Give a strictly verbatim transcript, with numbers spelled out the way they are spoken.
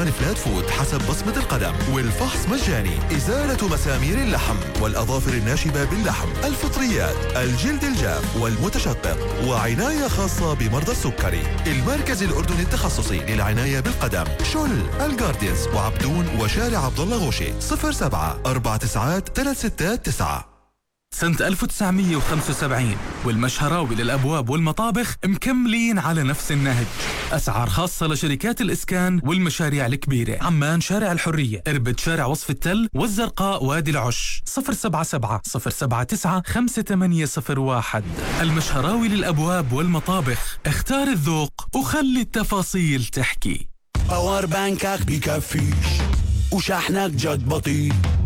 مطاعم فلات فود حسب بصمة القدم، والفحص مجاني. إزالة مسامير اللحم والأظافر الناشبة باللحم، الفطريات، الجلد الجاف والمتشقق، وعناية خاصة بمرضى السكري. المركز الأردني التخصصي للعناية بالقدم، شل، الجارديانز، وعبدون، وشارع عبد الله غوشي. صفر سبعة أربعة تسعات ثلاث ستات تسعة. سنة ألف وتسعمية وخمسة وسبعين والمشهراوي للأبواب والمطابخ مكملين على نفس النهج. أسعار خاصة لشركات الإسكان والمشاريع الكبيرة. عمان شارع الحرية، إربد شارع وصف التل، والزرقاء وادي العش. صفر سبعة سبعة صفر سبعة تسعة خمسة ثمانية صفر واحد. المشهراوي للأبواب والمطابخ، اختار الذوق وخلي التفاصيل تحكي. باور بانكك بكفيش وشحنك جد بطيء،